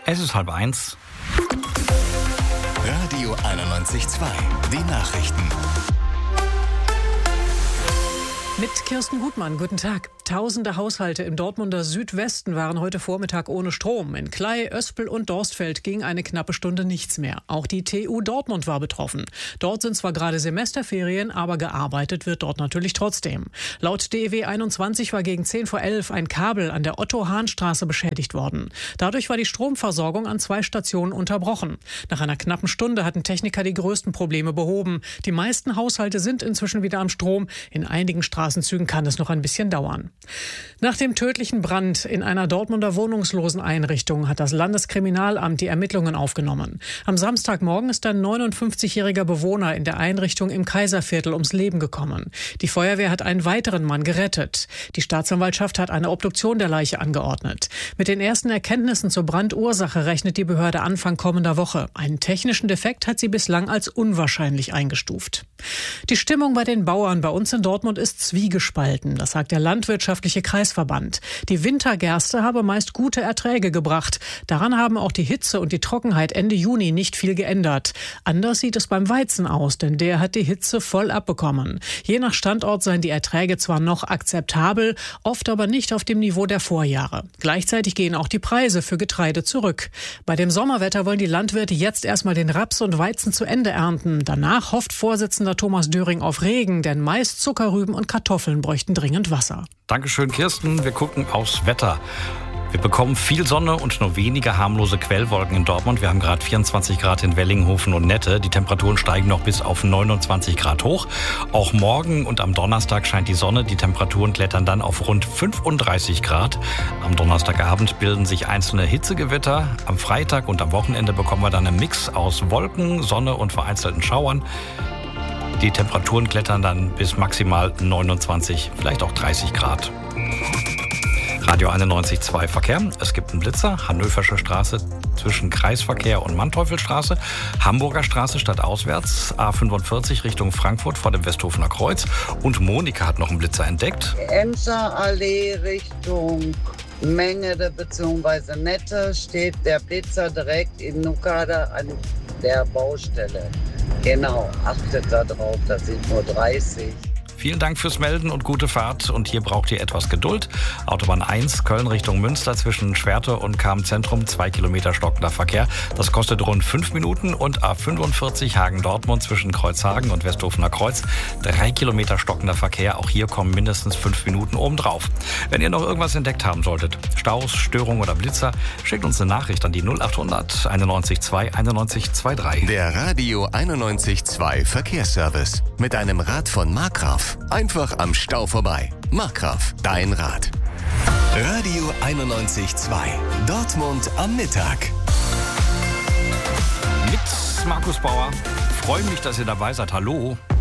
Es ist 12:30. Radio 91.2, die Nachrichten. Mit Kirsten Gutmann, guten Tag. Tausende Haushalte im Dortmunder Südwesten waren heute Vormittag ohne Strom. In Klei, Öspel und Dorstfeld ging eine knappe Stunde nichts mehr. Auch die TU Dortmund war betroffen. Dort sind zwar gerade Semesterferien, aber gearbeitet wird dort natürlich trotzdem. Laut DEW 21 war gegen 10:11 ein Kabel an der Otto-Hahn-Straße beschädigt worden. Dadurch war die Stromversorgung an 2 Stationen unterbrochen. Nach einer knappen Stunde hatten Techniker die größten Probleme behoben. Die meisten Haushalte sind inzwischen wieder am Strom. In einigen Straßenzügen kann es noch ein bisschen dauern. Nach dem tödlichen Brand in einer Dortmunder Wohnungsloseneinrichtung hat das Landeskriminalamt die Ermittlungen aufgenommen. Am Samstagmorgen ist ein 59-jähriger Bewohner in der Einrichtung im Kaiserviertel ums Leben gekommen. Die Feuerwehr hat einen weiteren Mann gerettet. Die Staatsanwaltschaft hat eine Obduktion der Leiche angeordnet. Mit den ersten Erkenntnissen zur Brandursache rechnet die Behörde Anfang kommender Woche. Einen technischen Defekt hat sie bislang als unwahrscheinlich eingestuft. Die Stimmung bei den Bauern bei uns in Dortmund ist zwiegespalten. Das sagt der Landwirtschaftliche Kreisverband. Die Wintergerste habe meist gute Erträge gebracht. Daran haben auch die Hitze und die Trockenheit Ende Juni nicht viel geändert. Anders sieht es beim Weizen aus, denn der hat die Hitze voll abbekommen. Je nach Standort seien die Erträge zwar noch akzeptabel, oft aber nicht auf dem Niveau der Vorjahre. Gleichzeitig gehen auch die Preise für Getreide zurück. Bei dem Sommerwetter wollen die Landwirte jetzt erstmal den Raps und Weizen zu Ende ernten. Danach hofft Vorsitzender Thomas Döring auf Regen, denn Mais, Zuckerrüben und Kartoffeln bräuchten dringend Wasser. Dankeschön, Kirsten. Wir gucken aufs Wetter. Wir bekommen viel Sonne und nur wenige harmlose Quellwolken in Dortmund. Wir haben gerade 24 Grad in Wellinghofen und Nette. Die Temperaturen steigen noch bis auf 29 Grad hoch. Auch morgen und am Donnerstag scheint die Sonne. Die Temperaturen klettern dann auf rund 35 Grad. Am Donnerstagabend bilden sich einzelne Hitzegewitter. Am Freitag und am Wochenende bekommen wir dann einen Mix aus Wolken, Sonne und vereinzelten Schauern. Die Temperaturen klettern dann bis maximal 29, vielleicht auch 30 Grad. Radio 91.2 Verkehr. Es gibt einen Blitzer. Hannöversche Straße zwischen Kreisverkehr und Manteuffelstraße. Hamburger Straße stadtauswärts. A45 Richtung Frankfurt vor dem Westhofener Kreuz. Und Monika hat noch einen Blitzer entdeckt. Emser Allee Richtung Mengede bzw. Nette steht der Blitzer direkt in Nuckade an der Baustelle. Genau, achtet da drauf, das sind nur 30. Vielen Dank fürs Melden und gute Fahrt. Und hier braucht ihr etwas Geduld. Autobahn 1, Köln Richtung Münster zwischen Schwerte und Cham-Zentrum, 2 Kilometer stockender Verkehr. Das kostet rund 5 Minuten. Und A45 Hagen-Dortmund zwischen Kreuzhagen und Westhofener Kreuz, 3 Kilometer stockender Verkehr. Auch hier kommen mindestens 5 Minuten obendrauf. Wenn ihr noch irgendwas entdeckt haben solltet, Staus, Störungen oder Blitzer, schickt uns eine Nachricht an die 0800 91 2 91 23. Der Radio 91.2 Verkehrsservice. Mit einem Rad von Markgraf. Einfach am Stau vorbei. Markgraf, dein Rad. Radio 91.2. Dortmund am Mittag. Mit Markus Bauer. Freue mich, dass ihr dabei seid. Hallo.